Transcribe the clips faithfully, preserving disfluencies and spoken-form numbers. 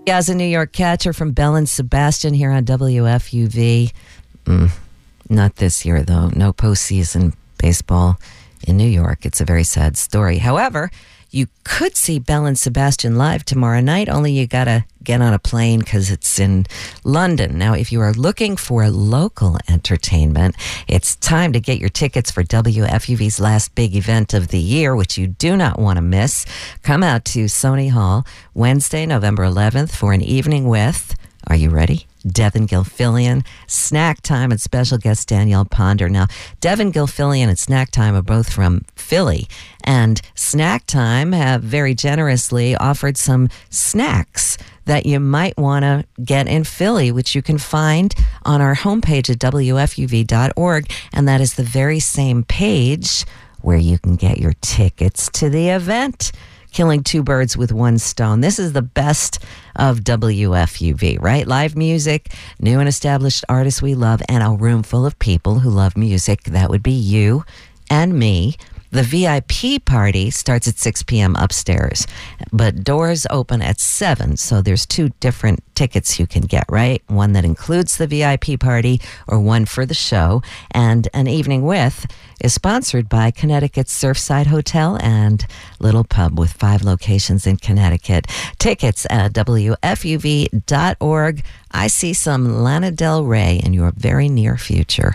As a New York catcher from Bell and Sebastian here on W F U V. Mm, not this year, though. No postseason baseball in New York. It's a very sad story. However, you could see Bell and Sebastian live tomorrow night, only you got to get on a plane because it's in London. Now, if you are looking for local entertainment, it's time to get your tickets for W F U V's last big event of the year, which you do not want to miss. Come out to Sony Hall Wednesday, November eleventh for an evening with, are you ready? Devin Gilfillian, Snack Time, and special guest Danielle Ponder. Now, Devin Gilfillian and Snack Time are both from Philly, and Snack Time have very generously offered some snacks that you might want to get in Philly, which you can find on our homepage at W F U V dot org, and that is the very same page where you can get your tickets to the event. Killing two birds with one stone. This is the best of W F U V, right? Live music, new and established artists we love, and a room full of people who love music. That would be you and me. The V I P party starts at six p.m. upstairs, but doors open at seven, so there's two different tickets you can get, right? One that includes the V I P party or one for the show. And An Evening With is sponsored by Connecticut's Surfside Hotel and Little Pub with five locations in Connecticut. Tickets at W F U V dot org. I see some Lana Del Rey in your very near future.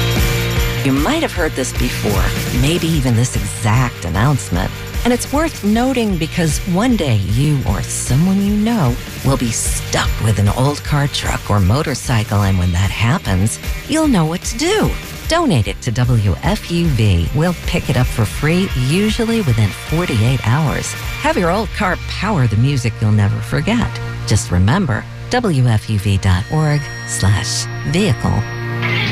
You might have heard this before, maybe even this exact announcement. And it's worth noting because one day you or someone you know will be stuck with an old car, truck, or motorcycle. And when that happens, you'll know what to do. Donate it to W F U V. We'll pick it up for free, usually within forty-eight hours. Have your old car power the music you'll never forget. Just remember, W F U V dot org slash vehicle.